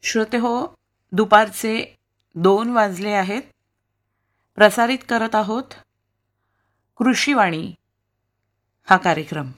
श्रोते हो, दुपारचे 2 वाजले आहेत. प्रसारित करत आहोत कृषीवाणी हा कार्यक्रम.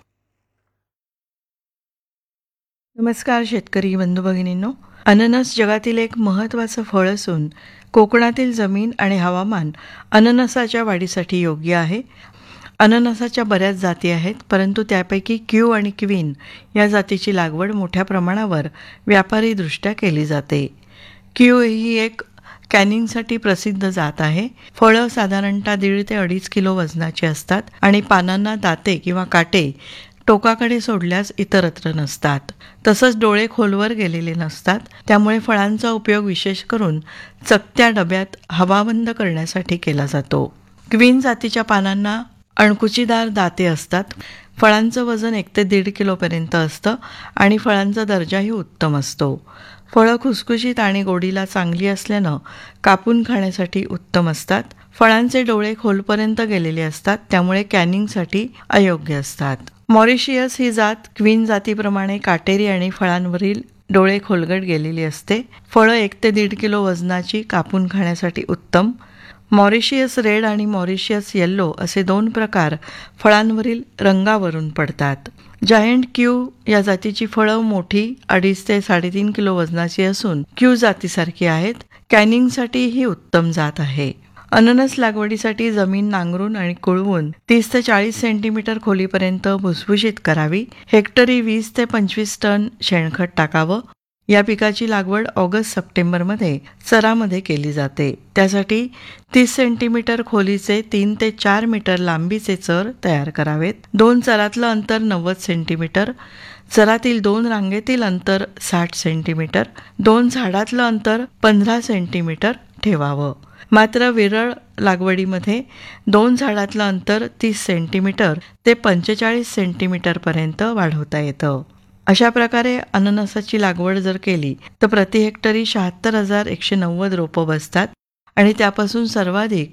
नमस्कार शेतकरी बंधू भगिनींनो. अननस जगातील एक महत्त्वाचं फळ असून कोकणातील जमीन आणि हवामान अननसाच्या वाढीसाठी योग्य आहे. अननसाच्या बऱ्याच जाती आहेत, परंतु त्यापैकी क्यू आणि क्वीन या जातीची लागवड मोठ्या प्रमाणावर व्यापारीदृष्ट्या केली जाते. क्यू ही एक कॅनिंगसाठी प्रसिद्ध जात आहे. फळं साधारणतः 1.5 ते 2.5 किलो वजनाची असतात आणि पानांना दाते किंवा काटे टोकाकडे सोडल्यास इतरत्र नसतात. तसंच डोळे खोलवर गेलेले नसतात. त्यामुळे फळांचा उपयोग विशेष करून चकत्या डब्यात हवा बंद करण्यासाठी केला जातो. क्वीन जातीच्या पानांना अणकुचीदार दाते असतात. फळांचं वजन 1 ते 1.5 किलोपर्यंत असतं आणि फळांचा दर्जाही उत्तम असतो. फळं खुसखुशीत आणि गोडीला चांगली असल्यानं कापून खाण्यासाठी उत्तम असतात. फळांचे डोळे खोलपर्यंत गेलेले असतात, त्यामुळे कॅनिंगसाठी अयोग्य असतात. मॉरिशियस ही जात क्वीन जातीप्रमाणे काटेरी आणि फळांवरील डोळे खोलगट गेलेली असते. फळं 1 ते 1.5 किलो वजनाची, कापून खाण्यासाठी उत्तम. मॉरिशियस रेड आणि मॉरिशियस येल्लो असे 2 प्रकार फळांवरील रंगावरून पडतात. जायंट क्यू या जातीची फळं मोठी 2.5 ते 3.5 किलो वजनाची असून क्यू जातीसारखी आहेत. कॅनिंगसाठी ही उत्तम जात आहे. अननस लागवडीसाठी जमीन नांगरून आणि कुळवून 30 ते 40 सेंटीमीटर खोलीपर्यंत भुसभुशीत करावी. हेक्टरी 20 ते 25 टन शेणखत टाकावं. या पिकाची लागवड ऑगस्ट-सप्टेंबरमध्ये चरामध्ये केली जाते. त्यासाठी 30 सेंटीमीटर खोलीचे 3 ते 4 मीटर लांबीचे चर तयार करावेत. 2 चरातलं अंतर 90 सेंटीमीटर, चरातील 2 रांगेतील अंतर 60 सेंटीमीटर, 2 झाडातलं अंतर 15 सेंटीमीटर ठेवावं. मात्र विरळ लागवडीमध्ये 2 झाडातलं अंतर 30 सेंटीमीटर ते 45 सेंटीमीटरपर्यंत वाढवता येतं. अशा प्रकारे अननसाची लागवड जर केली तर प्रति हेक्टरी 76,190 रोपं बसतात आणि त्यापासून सर्वाधिक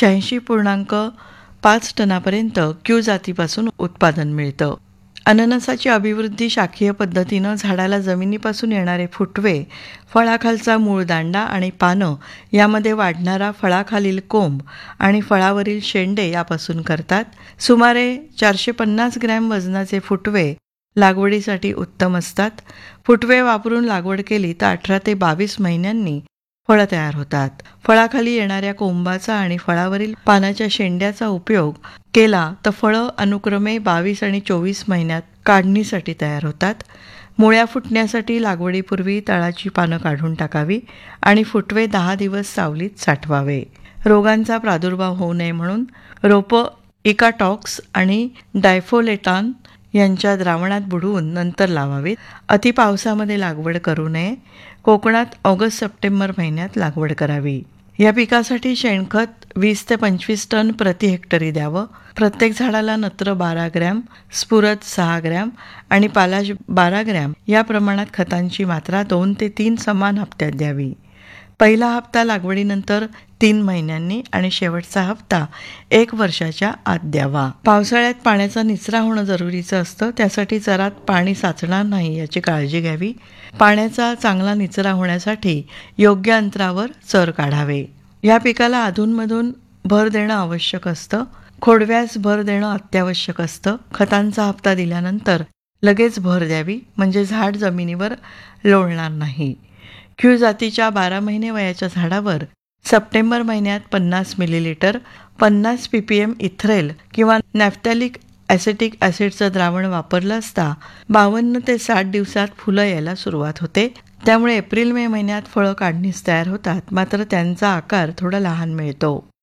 86.5 टनापर्यंत क्यू जातीपासून उत्पादन मिळतं. अननसाची अभिवृद्धी शाखीय पद्धतीनं झाडाला जमिनीपासून येणारे फुटवे, फळाखालचा मूळदांडा आणि पानं यामध्ये वाढणारा फळाखालील कोंब आणि फळावरील शेंडे यापासून करतात. सुमारे 450 ग्रॅम वजनाचे फुटवे लागवडीसाठी उत्तम असतात. फुटवे वापरून लागवड केली तर 18 ते 22 महिन्यांनी फळं तयार होतात. फळाखाली येणाऱ्या कोंबाचा आणि फळावरील पानाच्या शेंड्याचा उपयोग केला तर फळं अनुक्रमे 22 आणि 24 महिन्यात काढणीसाठी तयार होतात. मुळ्या फुटण्यासाठी लागवडीपूर्वी तळाची पानं काढून टाकावी आणि फुटवे 10 दिवस सावलीत साठवावे. रोगांचा प्रादुर्भाव होऊ नये म्हणून रोपं इकाटॉक्स आणि डायफोलेटान यांच्या द्रावणात बुडवून नंतर लावावीत. अतिपावसामध्ये लागवड करू नये. कोकणात ऑगस्ट-सप्टेंबर महिन्यात लागवड करावी. या पिकासाठी शेणखत 20 ते 25 टन प्रति हेक्टरी द्यावं. प्रत्येक झाडाला नत्र 12 ग्रॅम, स्फुरद 6 ग्रॅम आणि पालाश 12 ग्रॅम या प्रमाणात खतांची मात्रा 2 ते 3 समान हप्त्यात द्यावी. पहिला हप्ता लागवडीनंतर 3 महिन्यांनी आणि शेवटचा हप्ता 1 वर्षाच्या आत द्यावा. पावसाळ्यात पाण्याचा निचरा होणं जरुरीचं असतं. त्यासाठी चरात पाणी साचणार नाही याची काळजी घ्यावी. पाण्याचा चांगला निचरा होण्यासाठी योग्य अंतरावर चर काढावे. या पिकाला अधूनमधून भर देणं आवश्यक असतं. खोडव्यास भर देणं अत्यावश्यक असतं. खतांचा हप्ता दिल्यानंतर लगेच भर द्यावी, म्हणजे झाड जमिनीवर लोळणार नाही. क्यू जातीच्या 12 महिने वयाच्या झाडावर सप्टेंबर महिन्यात 50 मिलीलिटर 50 ppm इथ्रेल किंवा नॅफ्थॅलिक ॲसेटिक ॲसिडचं द्रावण वापरलं असता 52 ते 60 दिवसात फुलं यायला सुरुवात होते. त्यामुळे एप्रिल-मे महिन्यात फळं काढणीस तयार होतात. मात्र त्यांचा आकार थोडा लहान मिळतो.